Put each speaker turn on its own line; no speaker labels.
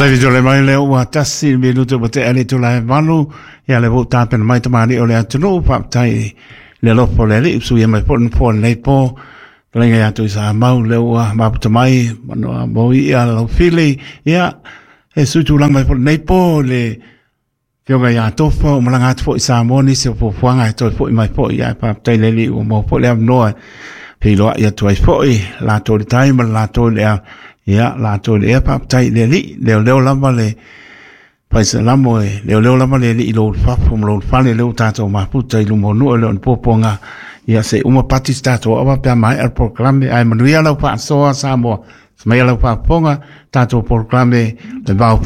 Tavi jole mai le ua tasi minuto bate ale tu la vanu ya le vota pen mai tamani ole atunu pa tai le lopo le li su ya mai pon nei po le ya tu sa mau le ua ma tamai mano moi ya lo fili ya e su tu lang mai pon nei po le yo ga ya to fo malanga fo sa moni se fo fuanga to fo mai fo ya pa tai le li o mo fo le no pilo ya tu ai fo la to time la to le ya la to le pa tai le li le lama le pa se lamo le lama le li lo fa fo lo fa le ta to ma pu tai lu mo no le po ponga ya se uma pati sta to aba pa mai al proclame ai manuia lo fa so sa mo me lo fa ponga ta to proclame le va